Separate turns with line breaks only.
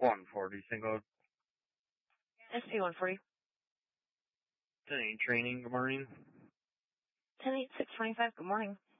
140 single.
SP-140.
10-8 training, good morning.
10-8-625, good morning.